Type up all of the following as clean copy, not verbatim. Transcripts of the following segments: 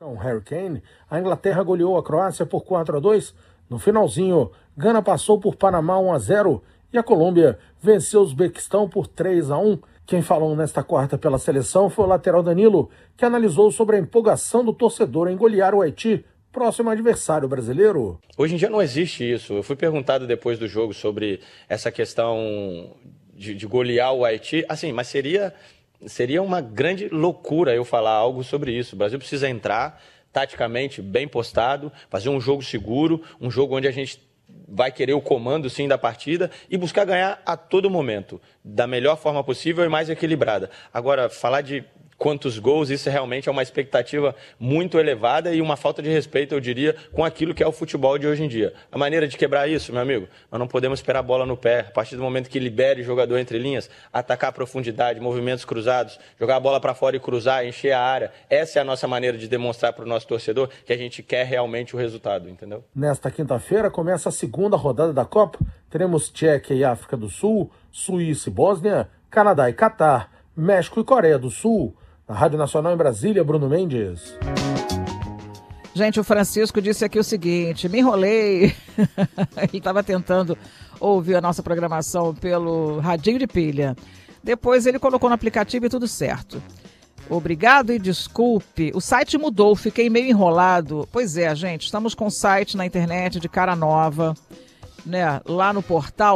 Com Harry Kane, a Inglaterra goleou a Croácia por 4-2. No finalzinho, Gana passou por Panamá 1-0 e a Colômbia venceu o Uzbequistão por 3-1. Quem falou nesta quarta pela seleção foi o lateral Danilo, que analisou sobre a empolgação do torcedor em golear o Haiti, próximo adversário brasileiro. Hoje em dia não existe isso. Eu fui perguntado depois do jogo sobre essa questão de golear o Haiti. Assim, mas seria uma grande loucura eu falar algo sobre isso. O Brasil precisa entrar taticamente bem postado, fazer um jogo seguro, um jogo onde a gente vai querer o comando, sim, da partida e buscar ganhar a todo momento, da melhor forma possível e mais equilibrada. Agora, falar de quantos gols, isso realmente é uma expectativa muito elevada e uma falta de respeito, eu diria, com aquilo que é o futebol de hoje em dia. A maneira de quebrar isso, meu amigo, nós não podemos esperar a bola no pé. A partir do momento que libere o jogador entre linhas, atacar a profundidade, movimentos cruzados, jogar a bola para fora e cruzar, encher a área. Essa é a nossa maneira de demonstrar para o nosso torcedor que a gente quer realmente o resultado, entendeu? Nesta quinta-feira começa a segunda rodada da Copa. Teremos Tchequia e África do Sul, Suíça e Bósnia, Canadá e Catar, México e Coreia do Sul. Na Rádio Nacional em Brasília, Bruno Mendes. Gente, o Francisco disse aqui o seguinte, me enrolei. Ele estava tentando ouvir a nossa programação pelo radinho de pilha. Depois ele colocou no aplicativo e tudo certo. Obrigado e desculpe, o site mudou, fiquei meio enrolado. Pois é, gente, estamos com o site na internet de cara nova, né? Lá no portal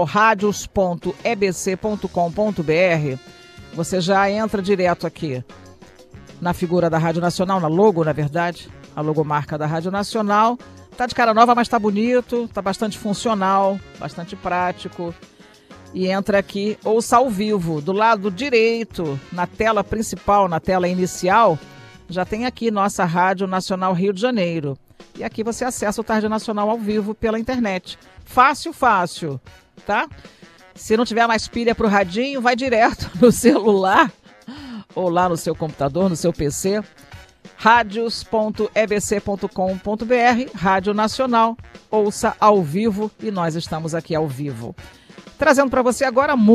radios.ebc.com.br. Você já entra direto aqui na figura da Rádio Nacional, na logo, na verdade, a logomarca da Rádio Nacional. Tá de cara nova, mas tá bonito, tá bastante funcional, bastante prático. E entra aqui, ouça ao vivo, do lado direito, na tela principal, na tela inicial, já tem aqui nossa Rádio Nacional Rio de Janeiro. E aqui você acessa o Tarde Nacional ao vivo pela internet. Fácil, fácil, tá? Se não tiver mais pilha pro radinho, vai direto no celular ou lá no seu computador, no seu PC, radios.ebc.com.br, Rádio Nacional, ouça ao vivo e nós estamos aqui ao vivo. Trazendo para você agora